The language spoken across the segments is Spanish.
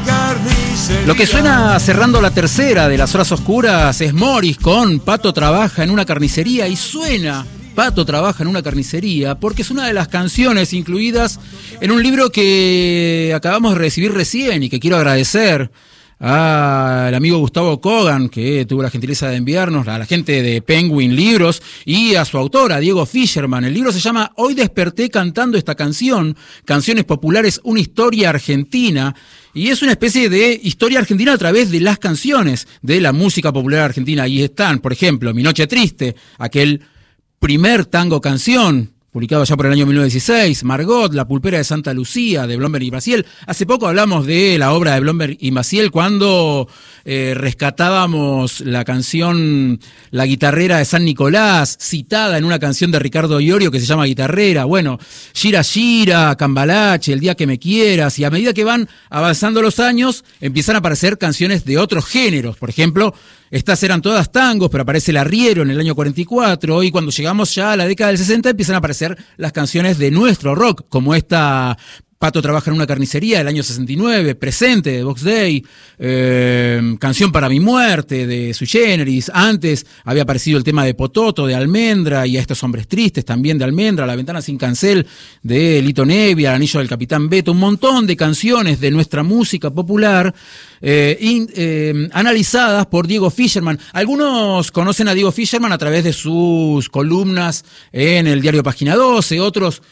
Lo que suena cerrando la tercera de las horas oscuras es Morris con Pato trabaja en una carnicería, y suena Pato trabaja en una carnicería porque es una de las canciones incluidas en un libro que acabamos de recibir recién y que quiero agradecer al amigo Gustavo Kogan, que tuvo la gentileza de enviarnos, a la gente de Penguin Libros, y a su autora, Diego Fisherman. El libro se llama Hoy desperté cantando esta canción, Canciones Populares, una historia argentina, y es una especie de historia argentina a través de las canciones de la música popular argentina. Ahí están, por ejemplo, Mi Noche Triste, aquel primer tango canción, publicado ya por el año 1916, Margot, La Pulpera de Santa Lucía, de Blomberg y Maciel. Hace poco hablamos de la obra de Blomberg y Maciel cuando rescatábamos la canción La Guitarrera de San Nicolás, citada en una canción de Ricardo Iorio que se llama Guitarrera. Bueno, Gira Gira, Cambalache, El Día que me quieras, y a medida que van avanzando los años, empiezan a aparecer canciones de otros géneros. Por ejemplo, estas eran todas tangos, pero aparece el arriero en el año 44, y cuando llegamos ya a la década del 60 empiezan a aparecer las canciones de nuestro rock, como esta Pato trabaja en una carnicería del año 69, Presente de Box Day, Canción para mi muerte de Sui Generis. Antes había aparecido el tema de Pototo de Almendra, y A estos hombres tristes también de Almendra, La ventana sin cancel de Lito Nevia, El anillo del capitán Beto, un montón de canciones de nuestra música popular analizadas por Diego Fisherman. Algunos conocen a Diego Fisherman a través de sus columnas en el diario Página 12, otros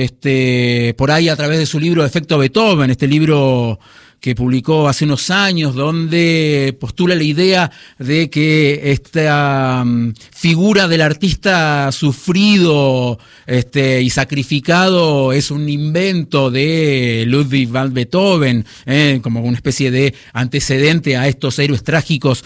por ahí a través de su libro Efecto Beethoven, este libro que publicó hace unos años, donde postula la idea de que esta figura del artista sufrido y sacrificado es un invento de Ludwig van Beethoven, como una especie de antecedente a estos héroes trágicos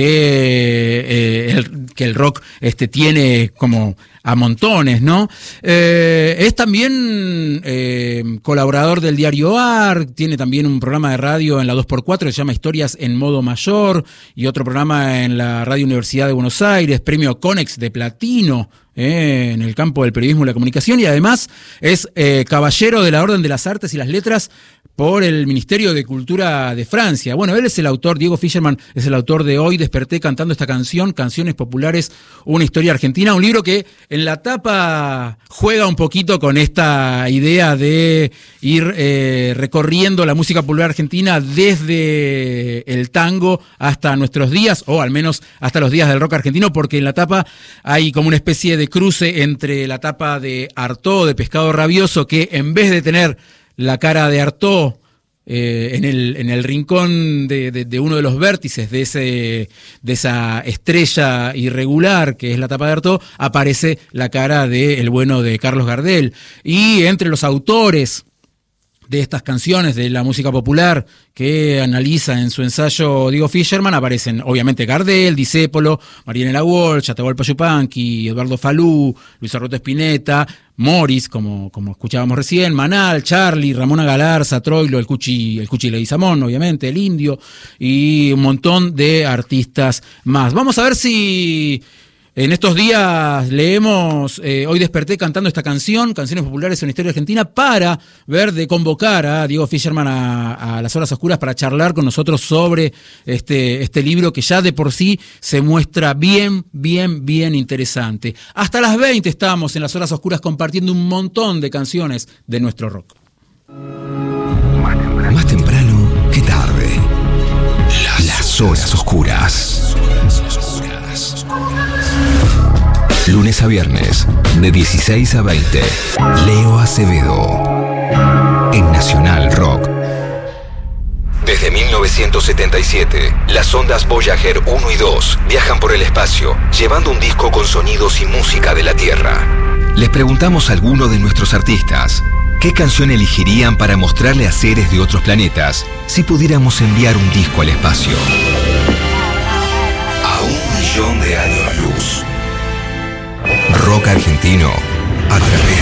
que el rock tiene como a montones, ¿no? Es también colaborador del diario AR, tiene también un programa de radio en la 2x4 que se llama Historias en Modo Mayor, y otro programa en la Radio Universidad de Buenos Aires, premio Conex de Platino en el campo del periodismo y la comunicación, y además es caballero de la Orden de las Artes y las Letras por el Ministerio de Cultura de Francia. Bueno, él es el autor, Diego Fisherman es el autor de Hoy desperté cantando esta canción, Canciones Populares, una historia argentina, un libro que en la tapa juega un poquito con esta idea de ir recorriendo la música popular argentina desde el tango hasta nuestros días, o al menos hasta los días del rock argentino, porque en la tapa hay como una especie de cruce entre la tapa de Artaud, de Pescado Rabioso, que en vez de tener la cara de Artaud en el rincón de uno de los vértices de esa estrella irregular que es la tapa de Artaud, aparece la cara del bueno de Carlos Gardel. Y entre los autores de estas canciones de la música popular que analiza en su ensayo Diego Fisherman aparecen obviamente Gardel, Discépolo, Marianela Walsh, Atahualpa Yupanqui, Eduardo Falú, Luis Arroto Spinetta, Morris, como escuchábamos recién, Manal, Charlie, Ramona Galarza, Troilo, el Cuchi Leguizamón, obviamente, el Indio, y un montón de artistas más. Vamos a ver si en estos días leemos Hoy desperté cantando esta canción, Canciones Populares en la Historia Argentina, para ver de convocar a Diego Fisherman a las horas oscuras para charlar con nosotros sobre este libro que ya de por sí se muestra bien interesante. Hasta las 20 estamos en las horas oscuras compartiendo un montón de canciones de nuestro rock. Más temprano que tarde. Las horas oscuras. Lunes a viernes, de 16 a 20. Leo Acevedo, en Nacional Rock. Desde 1977, las ondas Voyager 1 y 2 viajan por el espacio, llevando un disco con sonidos y música de la Tierra. Les preguntamos a alguno de nuestros artistas, ¿qué canción elegirían para mostrarle a seres de otros planetas si pudiéramos enviar un disco al espacio? A 1 millón de años luz. Rock argentino a través